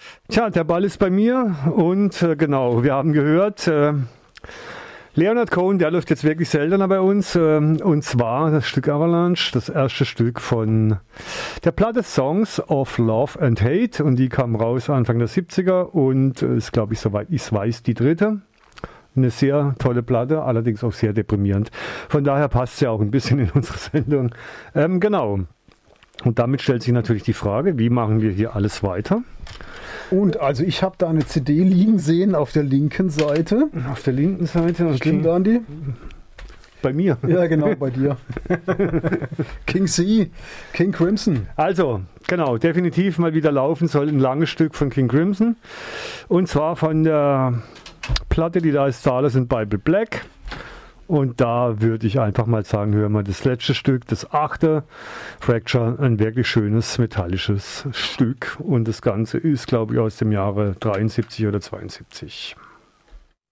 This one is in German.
Tja, der Ball ist bei mir und genau, wir haben gehört, Leonard Cohen, der läuft jetzt wirklich seltener bei uns, und zwar das Stück Avalanche, das erste Stück von der Platte Songs of Love and Hate, und die kam raus Anfang der 70er und ist, glaube ich, soweit ich weiß, die dritte. Eine sehr tolle Platte, allerdings auch sehr deprimierend. Von daher passt sie auch ein bisschen in unsere Sendung. Genau. Und damit stellt sich natürlich die Frage, wie machen wir hier alles weiter? Und also ich habe da eine CD liegen sehen auf der linken Seite. Auf der linken Seite? Okay. Stimmt, Andi? Bei mir? Ja, genau, bei dir. King C, King Crimson. Also, genau, definitiv mal wieder laufen soll ein langes Stück von King Crimson. Und zwar von der Platte, die da ist, Stardust and Bible Black. Und da würde ich einfach mal sagen, hören wir das letzte Stück, das 8. Fracture, ein wirklich schönes metallisches Stück. Und das Ganze ist, glaube ich, aus dem Jahre 73 oder 72.